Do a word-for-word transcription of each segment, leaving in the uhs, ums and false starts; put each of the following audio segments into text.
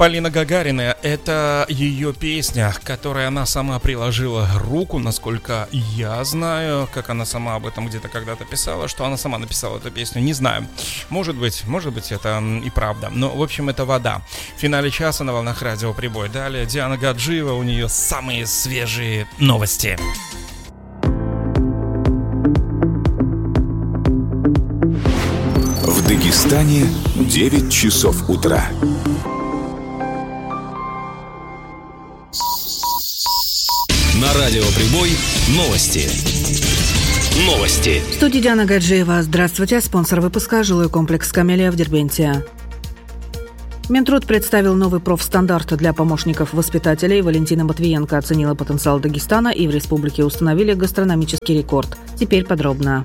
Полина Гагарина, это ее песня, к которой она сама приложила руку, насколько я знаю, как она сама об этом где-то когда-то писала, что она сама написала эту песню, не знаю. Может быть, может быть это и правда, но в общем это «Вода». В финале часа на волнах радио Прибой. Далее Диана Гаджиева, у нее самые свежие новости. В Дагестане девять часов утра. На радио Прибой новости. Новости. В студии Диана Гаджиева. Здравствуйте. Спонсор выпуска — жилой комплекс «Камелия» в Дербенте. Минтруд представил новый профстандарт для помощников воспитателей. Валентина Матвиенко оценила потенциал Дагестана, и в республике установили гастрономический рекорд. Теперь подробно.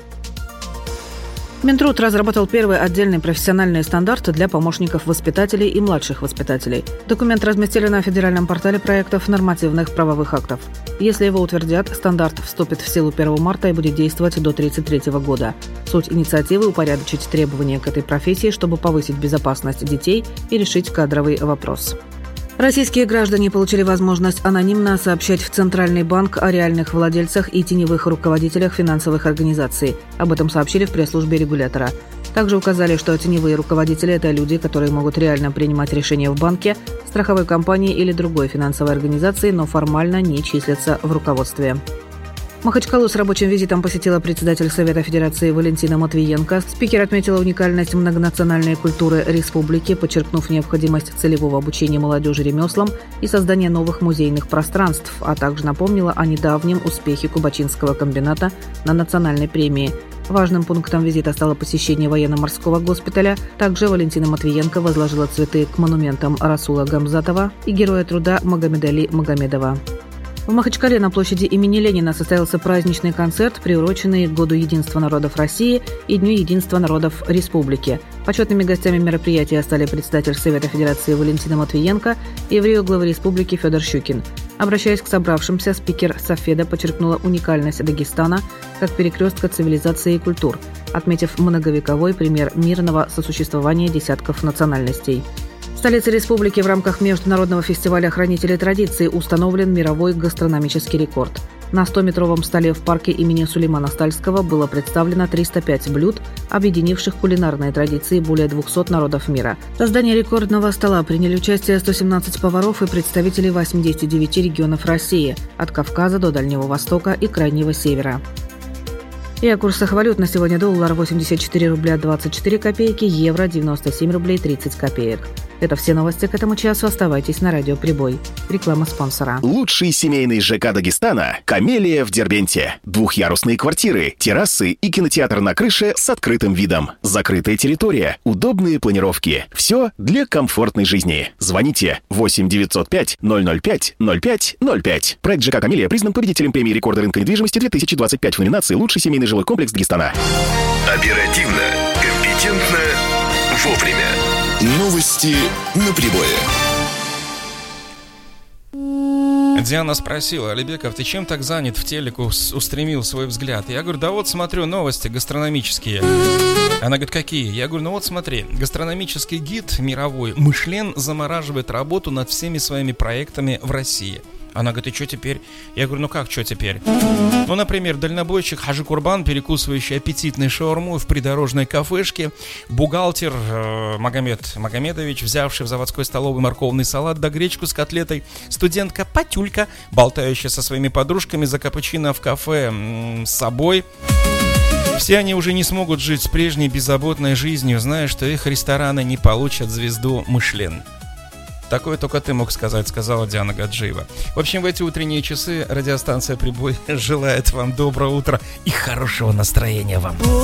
Минтруд разработал первый отдельный профессиональный стандарт для помощников воспитателей и младших воспитателей. Документ разместили на федеральном портале проектов нормативных правовых актов. Если его утвердят, стандарт вступит в силу первого марта и будет действовать до тридцать третьего года. Суть инициативы – упорядочить требования к этой профессии, чтобы повысить безопасность детей и решить кадровый вопрос. Российские граждане получили возможность анонимно сообщать в Центральный банк о реальных владельцах и теневых руководителях финансовых организаций. Об этом сообщили в пресс-службе регулятора. Также указали, что теневые руководители – это люди, которые могут реально принимать решения в банке, страховой компании или другой финансовой организации, но формально не числятся в руководстве. Махачкалу с рабочим визитом посетила председатель Совета Федерации Валентина Матвиенко. Спикер отметила уникальность многонациональной культуры республики, подчеркнув необходимость целевого обучения молодежи ремеслам и создания новых музейных пространств, а также напомнила о недавнем успехе Кубачинского комбината на национальной премии. Важным пунктом визита стало посещение военно-морского госпиталя. Также Валентина Матвиенко возложила цветы к монументам Расула Гамзатова и Героя труда Магомед-Али Магомедова. В Махачкале на площади имени Ленина состоялся праздничный концерт, приуроченный к Году единства народов России и Дню единства народов Республики. Почетными гостями мероприятия стали председатель Совета Федерации Валентина Матвиенко и еврей главы республики Федор Щукин. Обращаясь к собравшимся, спикер Софеда подчеркнула уникальность Дагестана как перекрестка цивилизации и культур, отметив многовековой пример мирного сосуществования десятков национальностей. В столице республики в рамках международного фестиваля «Хранители традиций» установлен мировой гастрономический рекорд. На стометровом столе в парке имени Сулеймана Стальского было представлено триста пять блюд, объединивших кулинарные традиции более двухсот народов мира. В создании рекордного стола приняли участие сто семнадцать поваров и представители восьмидесяти девяти регионов России, от Кавказа до Дальнего Востока и Крайнего Севера. И о курсах валют на сегодня: доллар восемьдесят четыре рубля двадцать четыре копейки, евро девяносто семь рублей тридцать копеек. Это все новости к этому часу. Оставайтесь на радио Прибой. Реклама спонсора. Лучший семейный ЖК Дагестана – «Камелия» в Дербенте. Двухъярусные квартиры, террасы и кинотеатр на крыше с открытым видом. Закрытая территория, удобные планировки. Все для комфортной жизни. Звоните восемь девятьсот пять ноль ноль пять ноль пять ноль пять. Проект ЖК «Камелия» признан победителем премии рекорда рынка недвижимости две тысячи двадцать пять в номинации «Лучший семейный жилой комплекс Дагестана». Оперативно, компетентно, вовремя. Новости на Прибое. Диана спросила: Алибеков, ты чем так занят, в телеку устремил свой взгляд? Я говорю: да вот смотрю новости гастрономические. Она говорит: какие? Я говорю: ну вот смотри, гастрономический гид мировой Мишлен замораживает работу над всеми своими проектами в России. Она говорит: и что теперь? Я говорю: ну как, что теперь? Ну, например, дальнобойщик Хажи Курбан, перекусывающий аппетитной шаурмой в придорожной кафешке, бухгалтер э, Магомед Магомедович, взявший в заводской столовой морковный салат да гречку с котлетой, студентка Патюлька, болтающая со своими подружками за капучино в кафе м- с собой. Все они уже не смогут жить с прежней беззаботной жизнью, зная, что их рестораны не получат звезду Мишлен. Такое только ты мог сказать, сказала Диана Гаджиева. В общем, в эти утренние часы радиостанция «Прибой» желает вам доброго утра и хорошего настроения вам.